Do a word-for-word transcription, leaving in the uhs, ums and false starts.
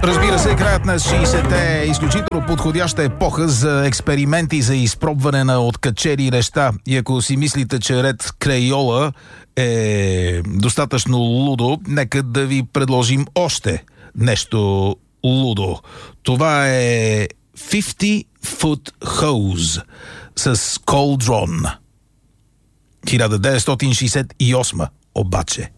Разбира се, краят на шейсетте е изключително подходяща епоха за експерименти, за изпробване на откачени неща. И ако си мислите, че ред Крайола е достатъчно лудо, нека да ви предложим още нещо лудо. Това е fifty foot Hose с Cauldron. хиляда деветстотин шейсет и осма обаче.